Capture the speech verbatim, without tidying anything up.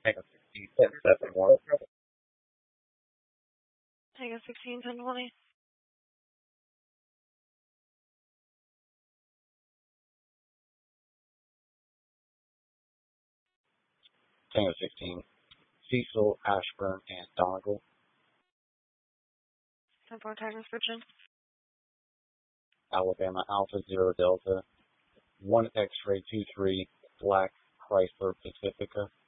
Tango sixteen, ten seven one. Tango sixteen, ten twenty. Tango sixteen, Cecil, Ashburn, and Donegal. ten four time description. Alabama Alpha Zero Delta, one X-ray two three, Black Chrysler Pacifica.